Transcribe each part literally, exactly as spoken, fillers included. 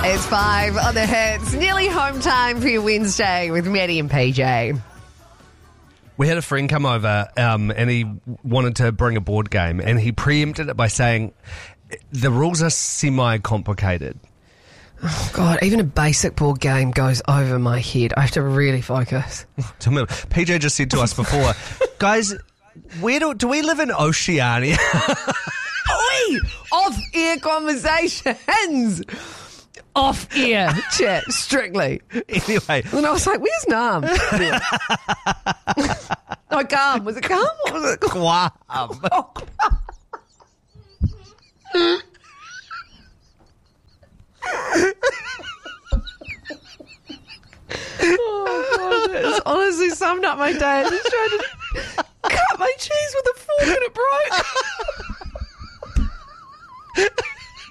It's five on the hits. Nearly home time for your Wednesday with Maddie and P J. We had a friend come over um, and he wanted to bring a board game, and he preempted it by saying the rules are semi-complicated. Oh, God, even a basic board game goes over my head. I have to really focus. P J just said to us before, guys, where do, do we live in Oceania? Oi! Off-air conversations. Off-air chat, strictly. Anyway. And I was like, where's Nam? Anyway. No, Calm. Was it Calm? What was it called? Guam. Oh, God, it's honestly summed up my day. I just tried to cut my cheese with a fork and it broke.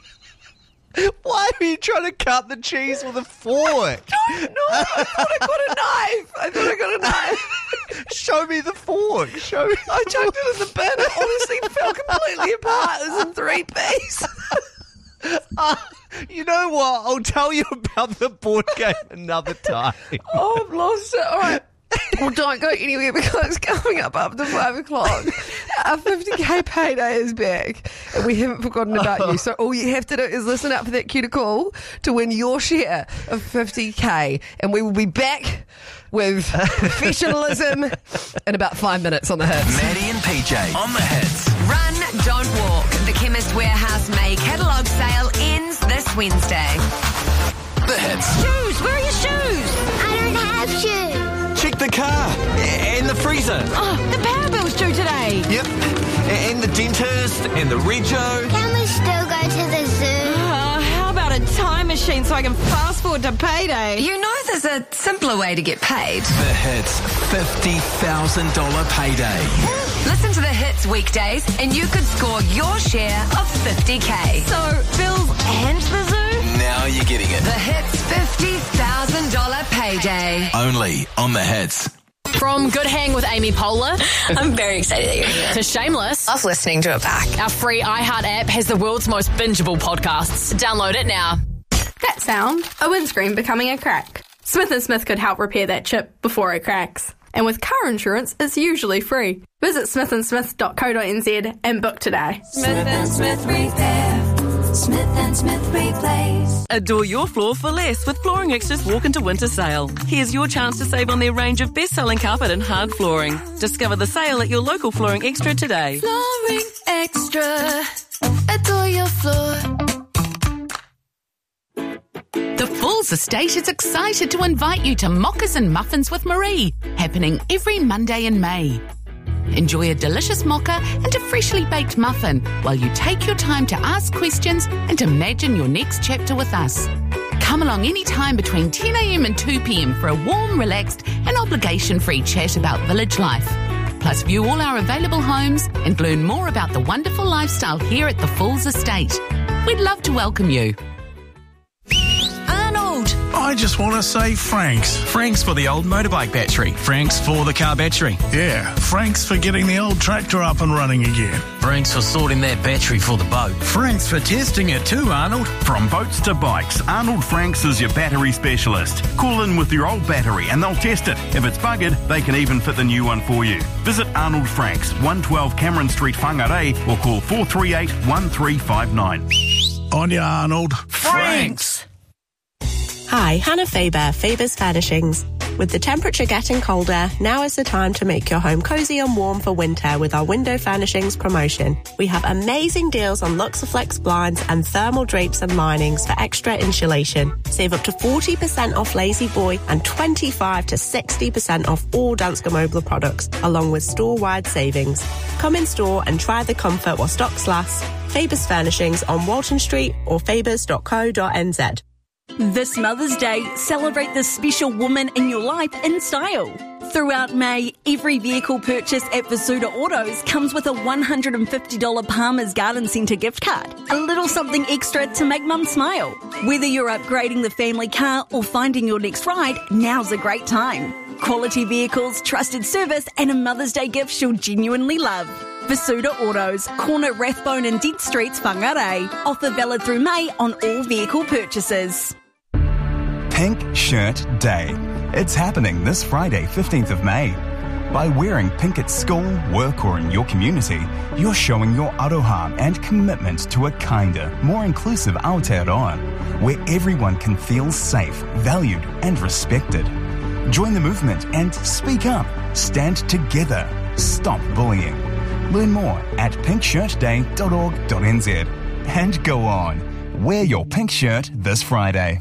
Why are you trying to cut the cheese with a fork? No, no, I thought I got a knife. I thought I got a knife. Show me the fork. Show me. I chucked it in the bin. It honestly fell completely apart. It was in three pieces. Uh, you know what? I'll tell you about the board game another time. Oh, I've lost it. All right. Well, don't go anywhere because coming up after five o'clock, our fifty K payday is back and we haven't forgotten about you. So all you have to do is listen up for that cue to call to win your share of fifty K, and we will be back with professionalism in about five minutes on the hits. Maddie and P J on the hits. Run, don't walk. The Chemist Warehouse May catalogue sale ends this Wednesday. The hits. Shoes, where are your shoes? I don't have shoes. Check the car and the freezer. Oh, the power bill's due today. Yep. And the dentist and the rego. Can we still go to the zoo? Uh, how about a time machine so I can fast forward to payday? You know there's a simpler way to get paid. The hits. fifty thousand dollars payday. Listen to the hits weekdays and you could score your share of fifty K. So, bills and the zoo? Now you're getting it. The hits fifty thousand dollars payday. Only on the hits. From Good Hang with Amy Poehler I'm very excited that you're here. to Shameless, Love listening to it back. our free iHeart app has the world's most bingeable podcasts. Download it now. That sound, a windscreen becoming a crack. Smith and Smith could help repair that chip before it cracks. And with car insurance, it's usually free. Visit smith and smith dot co dot n z and book today. Smith and Smith Repair. Smith and Smith Replace. Adore your floor for less with Flooring Extra's Walk into Winter Sale. Here's your chance to save on their range of best-selling carpet and hard flooring. Discover the sale at your local Flooring Extra today. Flooring Extra. Adore your floor. The Falls Estate is excited to invite you to Mockers and Muffins with Marie, happening every Monday in May. Enjoy a delicious mocha and a freshly baked muffin while you take your time to ask questions and imagine your next chapter with us. Come along anytime between ten a.m. and two p.m. for a warm, relaxed and obligation-free chat about village life. Plus view all our available homes and learn more about the wonderful lifestyle here at the Falls Estate. We'd love to welcome you. I just want to say Franks. Franks for the old motorbike battery. Franks for the car battery. Yeah, Franks for getting the old tractor up and running again. Franks for sorting that battery for the boat. Franks for testing it too, Arnold. From boats to bikes, Arnold Franks is your battery specialist. Call in with your old battery and they'll test it. If it's buggered, they can even fit the new one for you. Visit Arnold Franks, one twelve Cameron Street, Whangarei, or call four three eight, one three five nine. On ya, Arnold. Franks! Hi, Hannah Faber, Faber's Furnishings. With the temperature getting colder, now is the time to make your home cozy and warm for winter with our window furnishings promotion. We have amazing deals on Luxaflex blinds and thermal drapes and linings for extra insulation. Save up to forty percent off Lazy Boy and twenty-five to sixty percent off all Danske Mobler products, along with store-wide savings. Come in store and try the comfort while stocks last. Faber's Furnishings on Walton Street or fabers dot co dot n z. This Mother's Day, celebrate the special woman in your life in style. Throughout May, every vehicle purchase at Visuda Autos comes with a one hundred fifty dollars Palmer's Garden Centre gift card. A little something extra to make mum smile. Whether you're upgrading the family car or finding your next ride, now's a great time. Quality vehicles, trusted service and a Mother's Day gift she'll genuinely love. Visuda Autos, corner Rathbone and Dent Streets, Whangarei. Offer valid through May on all vehicle purchases. Pink Shirt Day. It's happening this Friday, fifteenth of May. By wearing pink at school, work or in your community, you're showing your aroha and commitment to a kinder, more inclusive Aotearoa, where everyone can feel safe, valued and respected. Join the movement and speak up. Stand together. Stop bullying. Learn more at pink shirt day dot org dot n z. And go on. Wear your pink shirt this Friday.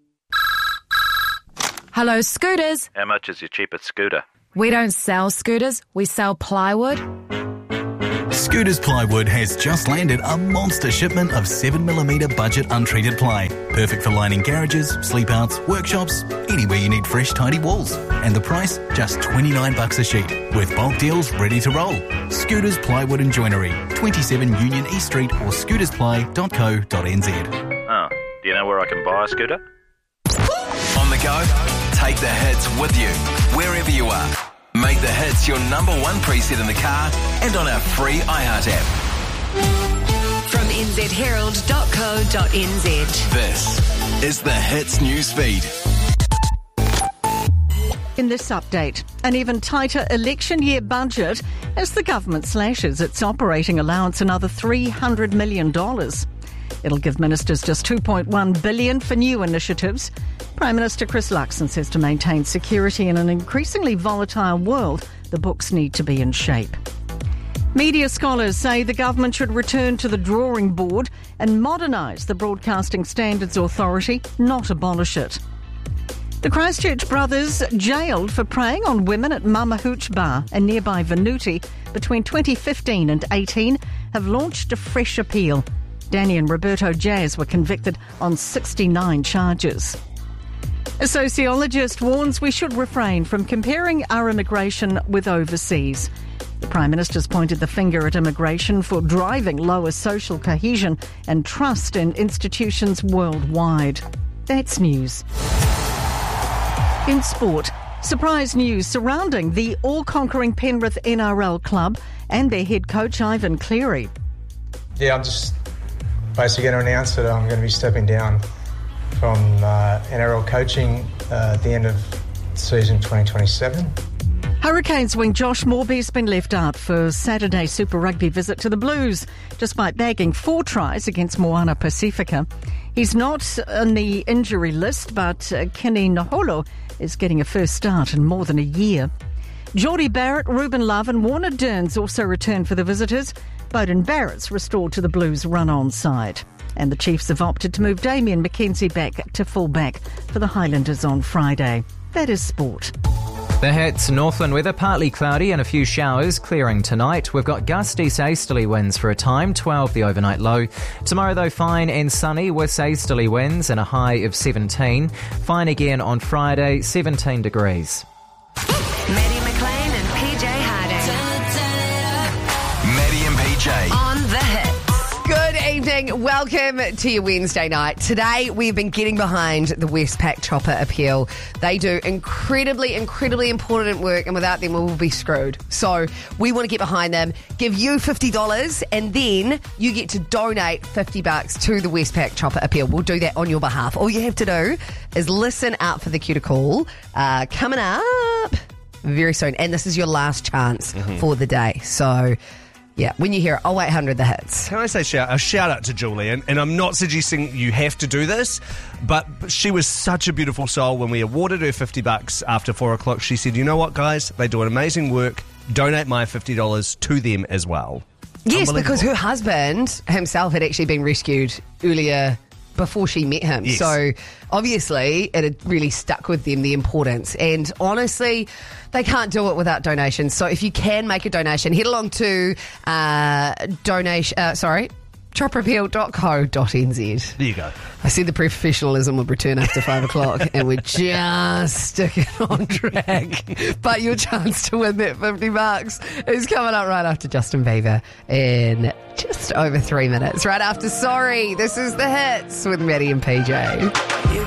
Hello, Scooters. How much is your cheapest scooter? We don't sell scooters, we sell plywood. Scooters Plywood has just landed a monster shipment of seven millimetre budget untreated ply. Perfect for lining garages, sleep outs, workshops, anywhere you need fresh, tidy walls. And the price, just twenty-nine bucks a sheet, with bulk deals ready to roll. Scooters Plywood and Joinery, twenty-seven Union East Street or scootersply dot co dot n z. Oh, do you know where I can buy a scooter? On the go? Take the hits with you, wherever you are. Make the hits your number one preset in the car and on our free iHeart app. From n z herald dot co dot n z. This is the Hits news feed. In this update, an even tighter election year budget as the government slashes its operating allowance another three hundred million dollars. It'll give ministers just two point one billion dollars for new initiatives. Prime Minister Chris Luxon says to maintain security in an increasingly volatile world, the books need to be in shape. Media scholars say the government should return to the drawing board and modernise the Broadcasting Standards Authority, not abolish it. The Christchurch brothers, jailed for preying on women at Mama Hooch Bar and nearby Venuti between twenty fifteen and eighteen, have launched a fresh appeal. Danny and Roberto Jazz were convicted on sixty-nine charges. A sociologist warns we should refrain from comparing our immigration with overseas. The Prime Minister's pointed the finger at immigration for driving lower social cohesion and trust in institutions worldwide. That's news. In sport, surprise news surrounding the all-conquering Penrith N R L club and their head coach Ivan Cleary. Yeah, I'm just basically going to announce that I'm going to be stepping down from uh, N R L coaching uh, at the end of season twenty twenty-seven. Hurricanes wing Josh Morby's been left out for Saturday's Super Rugby visit to the Blues, despite bagging four tries against Moana Pacifica. He's not on the injury list, but uh, Kenny Naholo is getting a first start in more than a year. Geordie Barrett, Ruben Love and Warner Dearns also returned for the visitors. Bowden Barrett's restored to the Blues run-on side. And the Chiefs have opted to move Damien McKenzie back to full-back for the Highlanders on Friday. That is sport. The hits, Northland weather, partly cloudy and a few showers, clearing tonight. We've got gusty easterly winds for a time, twelve the overnight low. Tomorrow, though, fine and sunny with easterly winds and a high of seventeen. Fine again on Friday, seventeen degrees. Maddie McLean and P J Harding. Maddie and P J. On the hit. Good evening. Welcome to your Wednesday night. Today, we've been getting behind the Westpac Chopper Appeal. They do incredibly, incredibly important work, and without them, we will be screwed. So we want to get behind them, give you fifty dollars, and then you get to donate fifty bucks to the Westpac Chopper Appeal. We'll do that on your behalf. All you have to do is listen out for the cue to call. Uh, coming up very soon. And this is your last chance mm-hmm. for the day. So... yeah, when you hear oh eight hundred the hits. Can I say shout, a shout out to Julie? And, and I'm not suggesting you have to do this, but she was such a beautiful soul. When we awarded her fifty bucks after four o'clock, she said, you know what, guys? They do an amazing work. Donate my fifty dollars to them as well. Yes, because her husband himself had actually been rescued earlier before she met him. Yes. So obviously it had really stuck with them, the importance. And honestly, they can't do it without donations. So if you can make a donation, head along to uh, donation, uh, sorry, chopper appeal dot co dot n z. There you go. I said the professionalism would return after five o'clock and we're just sticking on track. But your chance to win that fifty bucks is coming up right after Justin Bieber in just over three minutes. Right after Sorry. This is The Hits with Maddie and P J.